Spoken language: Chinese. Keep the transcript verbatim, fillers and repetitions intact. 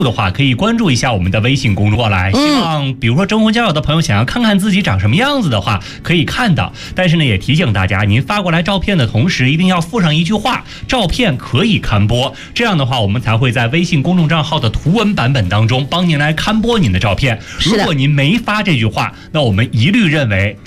的话，可以关注一下我们的微信公众号来。希望比如说征婚交友的朋友想要看看自己长什么样子的话，可以看到。但是呢，也提醒大家，您发过来照片的同时，一定要附上一句话：照片可以刊播。这样的话，我们才会在微信公众账号的图文版本当中帮您来刊播您的照片。如果您没发这句话，那我们一律认为